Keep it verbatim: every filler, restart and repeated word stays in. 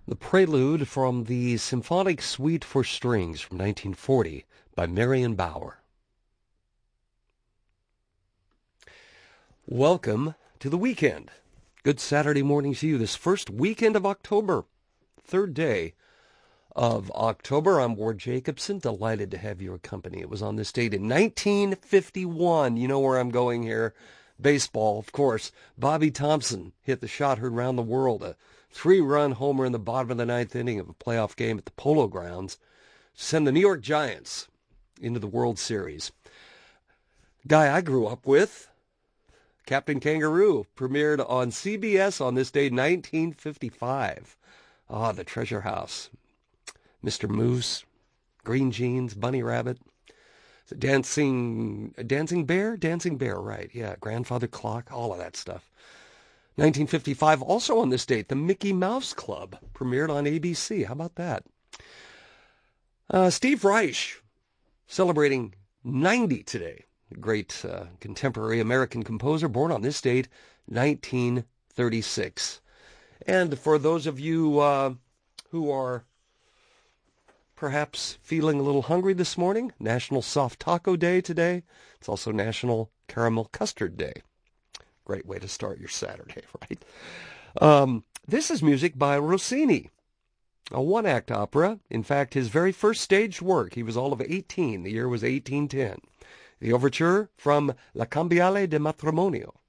The prelude from the Symphonic Suite for Strings from nineteen forty by Marion Bauer. Welcome to the weekend. Good Saturday morning to you. This first weekend of October, third day of October. I'm Ward Jacobson, delighted to have your company. It was on this date in nineteen fifty-one. You know where I'm going here. Baseball, of course. Bobby Thompson hit the shot heard around the world. A three-run homer in the bottom of the ninth inning of a playoff game at the Polo Grounds to send the New York Giants into the World Series. Guy I grew up with, Captain Kangaroo, premiered on C B S on this day, nineteen fifty-five. Ah, the Treasure House. Mister Moose, Green Jeans, Bunny Rabbit, Dancing, Dancing Bear? Dancing Bear, right. Yeah, Grandfather Clock, all of that stuff. nineteen fifty-five, also on this date, the Mickey Mouse Club premiered on A B C. How about that? Uh, Steve Reich, celebrating ninety today. A great uh, contemporary American composer, born on this date, nineteen thirty-six. And for those of you uh, who are perhaps feeling a little hungry this morning, National Soft Taco Day today. It's also National Caramel Custard Day. Great way to start your Saturday, right? Um, this is music by Rossini, a one-act opera. In fact, his very first staged work. He was all of eighteen. The year was eighteen ten. The overture from La Cambiale de Matrimonio.